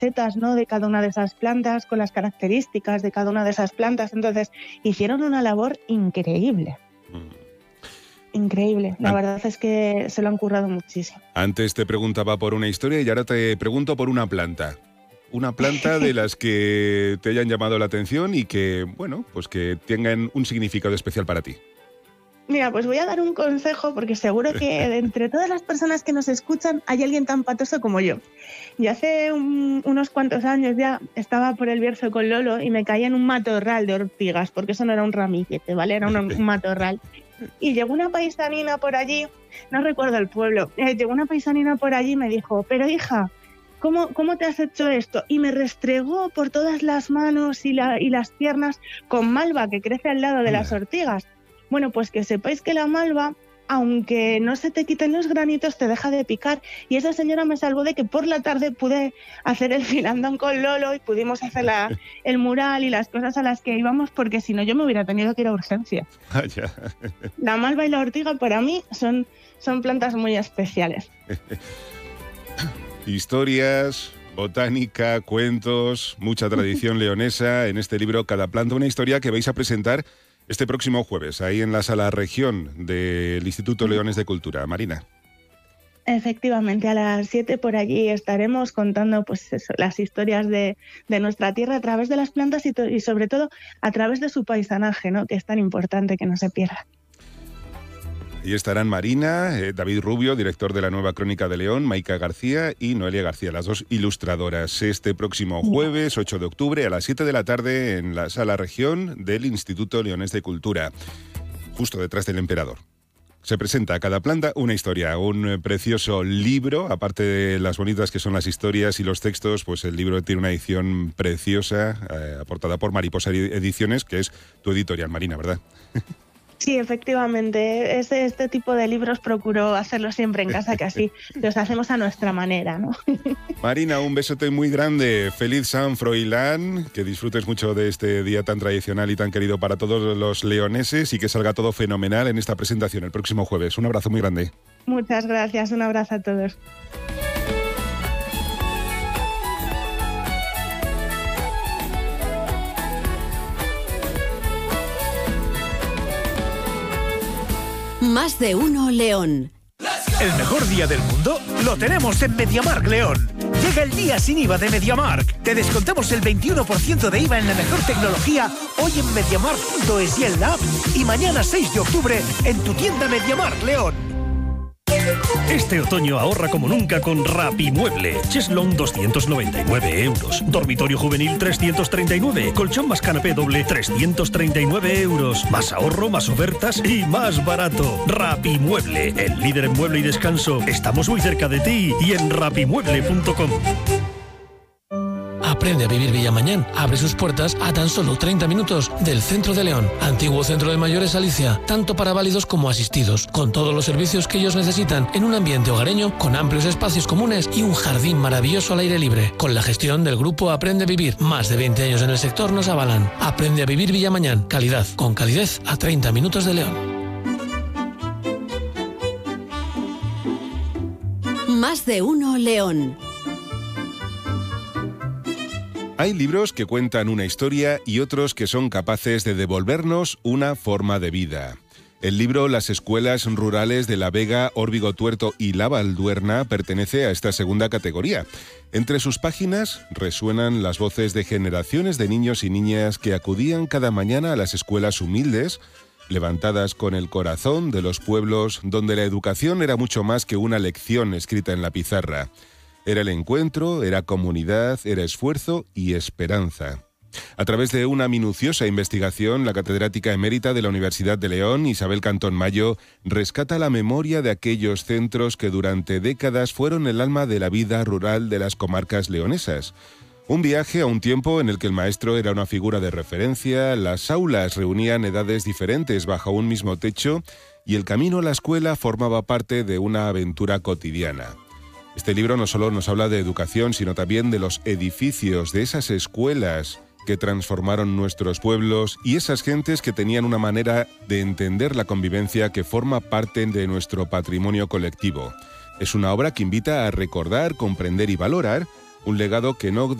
recetas, ¿no?, de cada una de esas plantas, con las características de cada una de esas plantas. Entonces, hicieron una labor increíble. Increíble. La verdad es que se lo han currado muchísimo. Antes te preguntaba por una historia y ahora te pregunto por una planta. Una planta de las que te hayan llamado la atención y que, bueno, pues que tengan un significado especial para ti. Mira, pues voy a dar un consejo porque seguro que de entre todas las personas que nos escuchan hay alguien tan patoso como yo. Yo hace unos cuantos años ya estaba por el Bierzo con Lolo y me caía en un matorral de ortigas, porque eso no era un ramillete, ¿vale? Era un matorral. Y llegó una paisanina por allí, no recuerdo el pueblo, llegó una paisanina por allí y me dijo, pero hija, ¿cómo te has hecho esto? Y me restregó por todas las manos y las piernas con malva que crece al lado de las ortigas. Bueno, pues que sepáis que la malva, aunque no se te quiten los granitos, te deja de picar. Y esa señora me salvó de que por la tarde pude hacer el filandón con Lolo y pudimos hacer el mural y las cosas a las que íbamos, porque si no yo me hubiera tenido que ir a urgencia. La malva y la ortiga para mí son plantas muy especiales. Historias, botánica, cuentos, mucha tradición leonesa en este libro Cada planta una historia, que vais a presentar este próximo jueves, ahí en la Sala Región del Instituto Leones de Cultura. Marina. Efectivamente, a las 7 por allí estaremos contando pues eso, las historias de nuestra tierra a través de las plantas y sobre todo a través de su paisanaje, ¿no?, que es tan importante que no se pierda. Y estarán Marina, David Rubio, director de la Nueva Crónica de León, Maika García y Noelia García, las dos ilustradoras. Este próximo jueves, 8 de octubre, a las 7 de la tarde, en la Sala Región del Instituto Leonés de Cultura, justo detrás del Emperador. Se presenta a Cada planta una historia, un precioso libro, aparte de las bonitas que son las historias y los textos, pues el libro tiene una edición preciosa, aportada por Mariposa Ediciones, que es tu editorial, Marina, ¿verdad? Sí, efectivamente. Este tipo de libros procuro hacerlo siempre en casa, que así los hacemos a nuestra manera, ¿no? Marina, un besote muy grande. Feliz San Froilán, que disfrutes mucho de este día tan tradicional y tan querido para todos los leoneses y que salga todo fenomenal en esta presentación el próximo jueves. Un abrazo muy grande. Muchas gracias, un abrazo a todos. Más de uno León. El mejor día del mundo lo tenemos en MediaMarkt León. Llega el día sin IVA de MediaMarkt. Te descontamos el 21% de IVA en la mejor tecnología hoy en MediaMarkt.es y en la app. Y mañana 6 de octubre en tu tienda MediaMarkt León. Este otoño ahorra como nunca con Rapimueble. Cheslón 299 euros. Dormitorio juvenil 339. Colchón más canapé doble 339 euros. Más ahorro, más ofertas y más barato. Rapimueble, el líder en mueble y descanso. Estamos muy cerca de ti y en rapimueble.com. Aprende a vivir Villamañán. Abre sus puertas a tan solo 30 minutos del centro de León. Antiguo centro de mayores Alicia, tanto para válidos como asistidos, con todos los servicios que ellos necesitan en un ambiente hogareño, con amplios espacios comunes y un jardín maravilloso al aire libre. Con la gestión del grupo Aprende a Vivir, más de 20 años en el sector nos avalan. Aprende a vivir Villamañán. Calidad, con calidez a 30 minutos de León. Más de uno León. Hay libros que cuentan una historia y otros que son capaces de devolvernos una forma de vida. El libro Las escuelas rurales de La Vega, Órbigo Tuerto y La Valduerna pertenece a esta segunda categoría. Entre sus páginas resuenan las voces de generaciones de niños y niñas que acudían cada mañana a las escuelas humildes, levantadas con el corazón de los pueblos donde la educación era mucho más que una lección escrita en la pizarra. Era el encuentro, era comunidad, era esfuerzo y esperanza. A través de una minuciosa investigación, la catedrática emérita de la Universidad de León, Isabel Cantón Mayo, rescata la memoria de aquellos centros que durante décadas fueron el alma de la vida rural de las comarcas leonesas. Un viaje a un tiempo en el que el maestro era una figura de referencia, las aulas reunían edades diferentes bajo un mismo techo y el camino a la escuela formaba parte de una aventura cotidiana. Este libro no solo nos habla de educación, sino también de los edificios, de esas escuelas que transformaron nuestros pueblos y esas gentes que tenían una manera de entender la convivencia que forma parte de nuestro patrimonio colectivo. Es una obra que invita a recordar, comprender y valorar un legado que no